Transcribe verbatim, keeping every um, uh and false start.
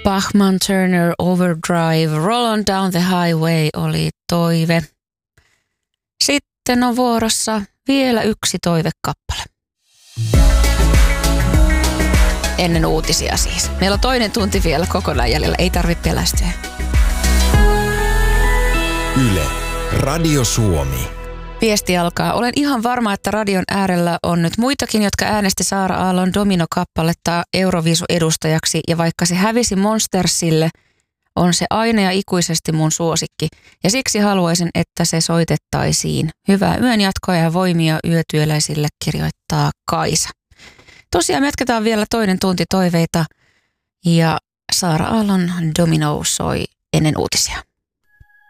Bachman Turner Overdrive, Roll on Down the Highway oli toive. Sitten on vuorossa vielä yksi toivekappale. Ennen uutisia siis. Meillä on toinen tunti vielä kokonaan jäljellä, ei tarvitse pelästyä. Yle, Radio Suomi. Viesti alkaa. Olen ihan varma, että radion äärellä on nyt muitakin, jotka äänesti Saara Aallon Domino-kappaletta Euroviisu-edustajaksi. Ja vaikka se hävisi Monstersille, on se aina ja ikuisesti mun suosikki. Ja siksi haluaisin, että se soitettaisiin. Hyvää yön jatkoa ja voimia yötyöläisille, kirjoittaa Kaisa. Tosiaan me jatketaan vielä toinen tunti toiveita ja Saara Aallon Domino soi ennen uutisia.